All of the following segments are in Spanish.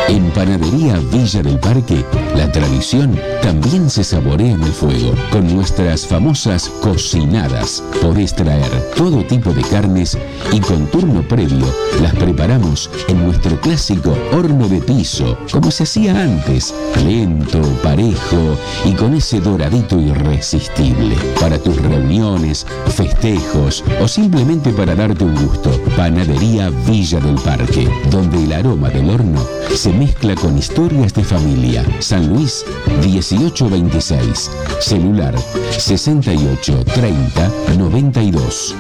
En Panadería Villa del Parque, la tradición también se saborea en el fuego. Con nuestras famosas cocinadas, podés traer todo tipo de carnes y con turno previo las preparamos en nuestro clásico horno de piso, como se hacía antes, lento, parejo y con ese doradito irresistible. Para tus reuniones, festejos o simplemente para darte un gusto, Panadería Villa del Parque, donde el aroma del horno se mezcla con historias de familia. San Luis 1826, celular 68 30 92.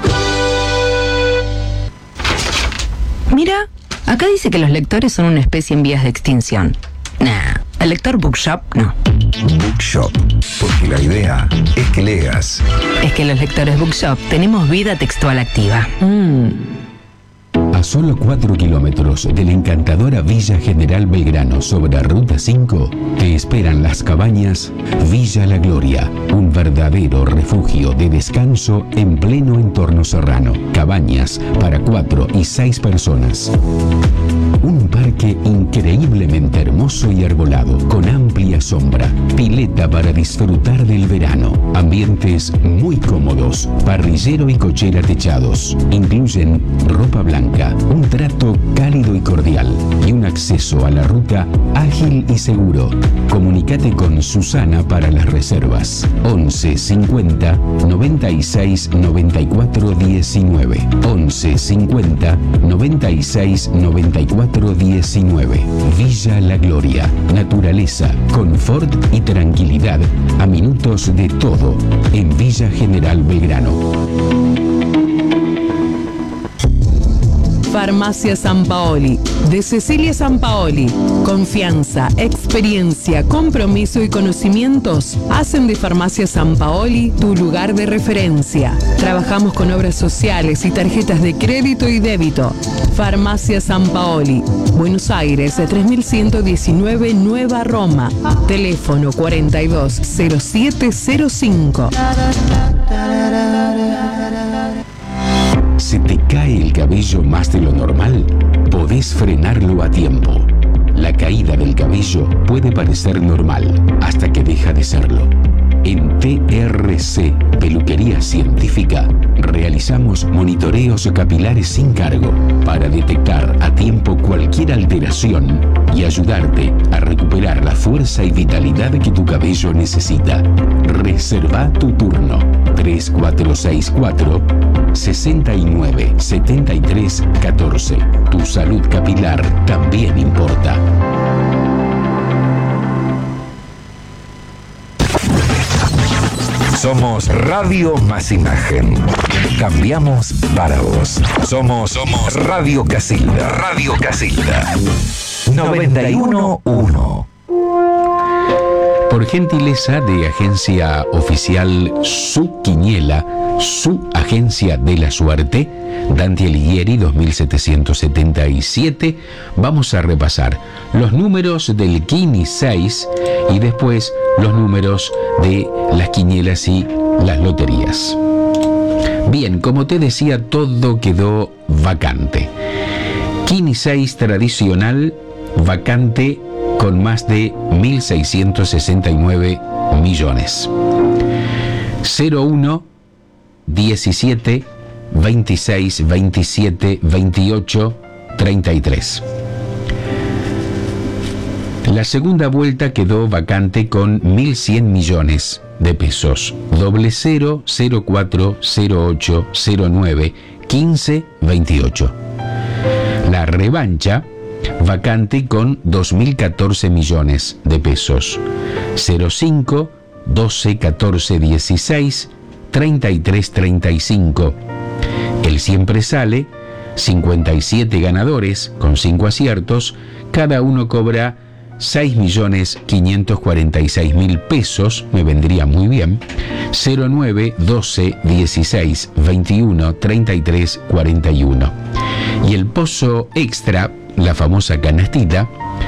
Mira, acá dice que los lectores son una especie en vías de extinción. Nah, el lector Bookshop no. Bookshop, porque la idea es que leas. Es que los lectores Bookshop tenemos vida textual activa. A solo 4 kilómetros de la encantadora Villa General Belgrano sobre Ruta 5, te esperan las cabañas Villa La Gloria, un verdadero refugio de descanso en pleno entorno serrano. Cabañas para 4 y 6 personas. Un parque increíblemente hermoso y arbolado, con amplia sombra, pileta para disfrutar del verano, ambientes muy cómodos, parrillero y cochera techados. Incluyen ropa blanca, un trato cálido y cordial y un acceso a la ruta ágil y seguro. Comunícate con Susana para las reservas. 11 50 96 94 19. 11 50 96 94 19. Villa La Gloria. Naturaleza, confort y tranquilidad a minutos de todo en Villa General Belgrano. Farmacia San Paoli, de Cecilia San Paoli. Confianza, experiencia, compromiso y conocimientos hacen de Farmacia San Paoli tu lugar de referencia. Trabajamos con obras sociales y tarjetas de crédito y débito. Farmacia San Paoli, Buenos Aires, 3119 Nueva Roma. Teléfono 420705. ¿Se te cae el cabello más de lo normal? Podés frenarlo a tiempo. La caída del cabello puede parecer normal hasta que deja de serlo. En TRC, Peluquería Científica, realizamos monitoreos capilares sin cargo para detectar a tiempo cualquier alteración y ayudarte a recuperar la fuerza y vitalidad que tu cabello necesita. Reserva tu turno. 3464 69 73 14. Tu salud capilar también importa. Somos Radio Más Imagen. Cambiamos para vos. Somos Radio Casilda. Radio Casilda. 91.1. Por gentileza de Agencia Oficial Su Quiniela, su agencia de la suerte, Dante Alighieri 2777, vamos a repasar los números del Quini 6 y después los números de las quinielas y las loterías. Bien, como te decía, todo quedó vacante. Quini 6 tradicional, vacante con más de 1.669 millones. 01, 17, 26, 27, 28, 33. La segunda vuelta quedó vacante con 1.100 millones de pesos. 00, 04, 08, 09, 15, 28. La revancha vacante con 2.014 millones de pesos. 05, 12, 14, 16, 33, 35. El siempre sale, 57 ganadores con 5 aciertos, cada uno cobra 6.546.000 pesos, me vendría muy bien. 09, 12, 16, 21, 33, 41. Y el pozo extra, la famosa canastita,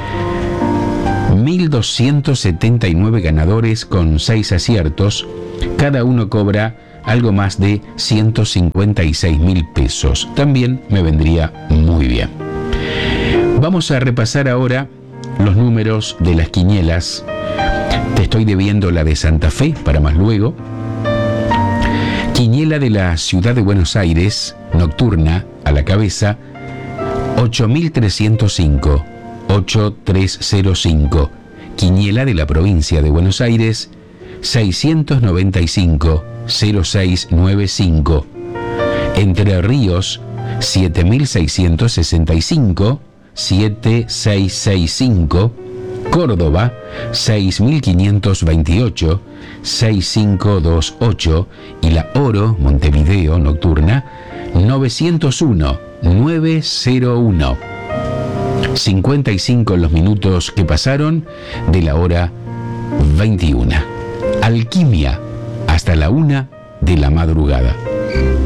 1.279 ganadores con 6 aciertos, cada uno cobra algo más de 156.000 pesos. También me vendría muy bien. Vamos a repasar ahora los números de las quinielas. Te estoy debiendo la de Santa Fe para más luego. Quiniela de la Ciudad de Buenos Aires, nocturna, a la cabeza, 8305, 8305. Quiniela de la Provincia de Buenos Aires, 695, 0695. Entre Ríos, 7665, 7665. Córdoba, 6528, 6528. Y la Oro, Montevideo, nocturna, 901, 901. 55 los minutos que pasaron de la hora 21. Alquimia, hasta la 1 de la madrugada.